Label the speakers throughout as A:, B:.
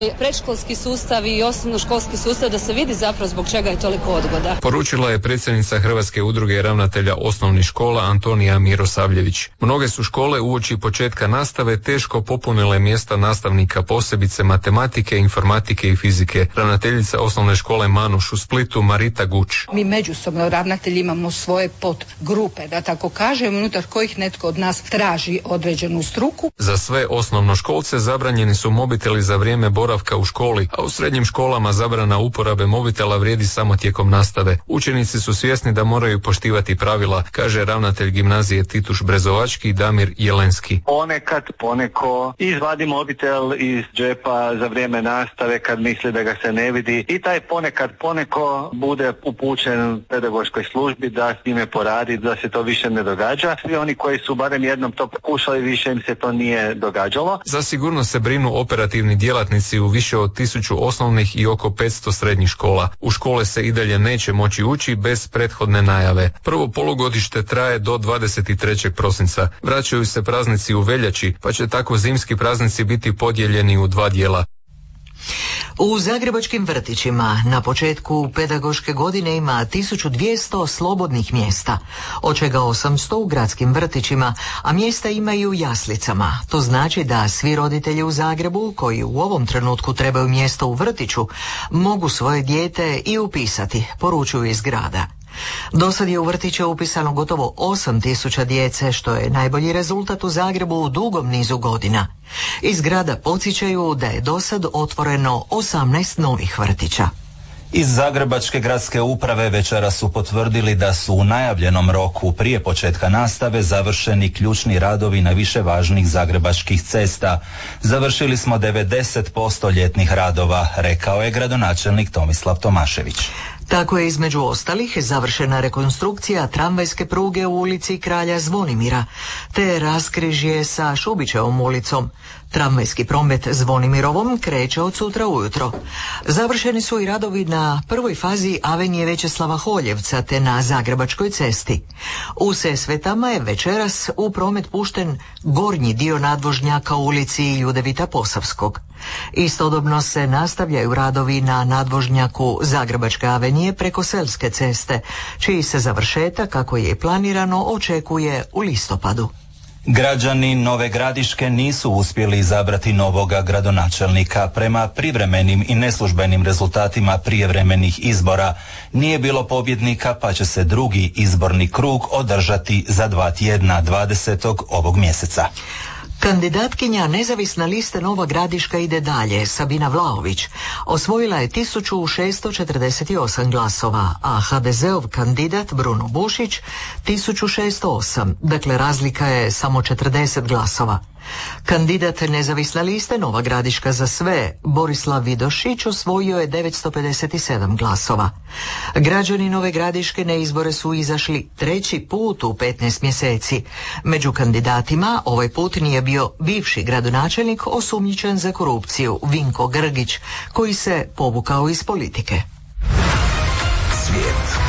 A: Predškolski sustav i osnovnoškolski sustav, da se vidi zapravo zbog čega je toliko odgoda.
B: Poručila je predsjednica Hrvatske udruge ravnatelja osnovnih škola Antonija Mirosavljević. Mnoge su škole uoči početka nastave teško popunile mjesta nastavnika, posebice matematike, informatike i fizike. Ravnateljica osnovne škole Manuš u Splitu Marita Guč.
C: Mi međusobno ravnatelji imamo svoje podgrupe, da tako kažem, unutar kojih netko od nas traži određenu struku.
B: Za sve osnovnoškolce zabranjeni su mobiteli za vrijeme boravka u školi, a u srednjim školama zabrana uporabe mobitela vrijedi samo tijekom nastave. Učenici su svjesni da moraju poštivati pravila, kaže ravnatelj gimnazije Tituš Brezovački Damir Jelenski.
D: Poneko izvadi mobitel iz džepa za vrijeme nastave kad misli da ga se ne vidi i taj poneko bude upućen pedagoškoj službi da s njime poradi, da se to više ne događa. Svi oni koji su barem jednom to pokušali, više im se to nije događalo.
B: Za sigurnost se brinu operativni djelatnici u više od 1000 osnovnih i oko 500 srednjih škola. U škole se i dalje neće moći ući bez prethodne najave. Prvo polugodište traje do 23. prosinca. Vraćaju se praznici u veljači, pa će tako zimski praznici biti podijeljeni u 2 dijela.
E: U zagrebačkim vrtićima na početku pedagoške godine ima 1200 slobodnih mjesta, od čega 800 u gradskim vrtićima, a mjesta imaju u jaslicama. To znači da svi roditelji u Zagrebu koji u ovom trenutku trebaju mjesto u vrtiću mogu svoje dijete i upisati, poručuju iz grada. Do sad je u vrtiće upisano gotovo 8000 djece, što je najbolji rezultat u Zagrebu u dugom nizu godina. Iz grada podsjećaju da je do sad otvoreno 18 novih vrtića.
F: Iz Zagrebačke gradske uprave večeras su potvrdili da su u najavljenom roku prije početka nastave završeni ključni radovi na više važnih zagrebačkih cesta. Završili smo 90% ljetnih radova, rekao je gradonačelnik Tomislav Tomašević.
E: Tako je između ostalih završena rekonstrukcija tramvajske pruge u ulici Kralja Zvonimira, te raskrižje sa Šubićevom ulicom. Tramvajski promet Zvonimirovom kreće od sutra ujutro. Završeni su i radovi na prvoj fazi avenije Večeslava Holjevca te na Zagrebačkoj cesti. U Sesvetama je večeras u promet pušten gornji dio nadvožnjaka u ulici Ljudevita Posavskog. Istodobno se nastavljaju radovi na nadvožnjaku Zagrebačke avenije preko Selske ceste, čiji se završetak, kako je planirano, očekuje u listopadu.
F: Građani Nove Gradiške nisu uspjeli izabrati novoga gradonačelnika. Prema privremenim i neslužbenim rezultatima prijevremenih izbora nije bilo pobjednika, pa će se drugi izborni krug održati za 2 tjedna, 20. ovog mjeseca.
E: Kandidatkinja nezavisna liste Nova Gradiška ide dalje, Sabina Vlaović. Osvojila je 1648 glasova, a HDZ-ov kandidat Bruno Bušić 1608, dakle razlika je samo 40 glasova. Kandidat nezavisne liste Nova Gradiška za sve, Borislav Vidošić, osvojio je 957 glasova. Građani Nove Gradiške na izbore su izašli 3. put u 15 mjeseci. Među kandidatima ovaj put nije bio bivši gradonačelnik osumnjičen za korupciju Vinko Grgić, koji se povukao iz politike.
F: Svijet.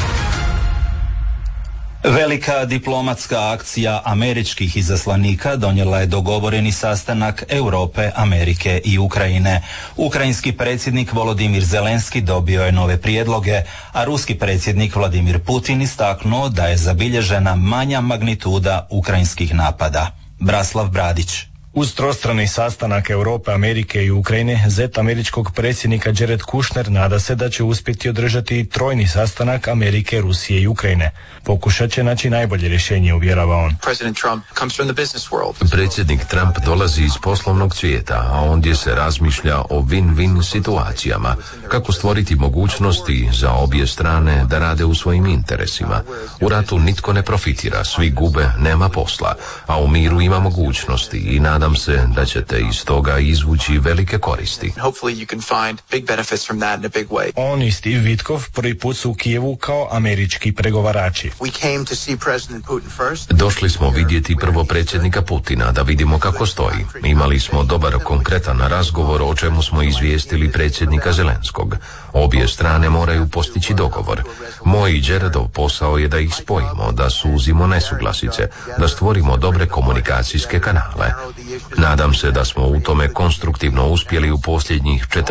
F: Velika diplomatska akcija američkih izaslanika donijela je dogovoreni sastanak Europe, Amerike i Ukrajine. Ukrajinski predsjednik Volodimir Zelenski dobio je nove prijedloge, a ruski predsjednik Vladimir Putin istaknuo da je zabilježena manja magnituda ukrajinskih napada. Braslav Bradić.
G: Uz trostrani sastanak Europe, Amerike i Ukrajine, zet američkog predsjednika Jared Kushner nada se da će uspjeti održati i trojni sastanak Amerike, Rusije i Ukrajine. Pokušat će naći najbolje rješenje, uvjerava on.
H: Predsjednik Trump dolazi iz poslovnog svijeta, a ondje se razmišlja o win-win situacijama, kako stvoriti mogućnosti za obje strane da rade u svojim interesima. U ratu nitko ne profitira, svi gube, nema posla, a u miru ima mogućnosti i nadam se da ćete iz toga izvući velike koristi.
G: On i Steve Witkoff prvi put su u Kijevu kao američki pregovarači.
H: Došli smo vidjeti prvo predsjednika Putina, da vidimo kako stoji. Imali smo dobar konkretan razgovor o čemu smo izvijestili predsjednika Zelenskog. Obje strane moraju postići dogovor. Moj i Jaredov posao je da ih spojimo, da suzimo nesuglasice, da stvorimo dobre komunikacijske kanale. Nadam se da smo u tome konstruktivno uspjeli u posljednjih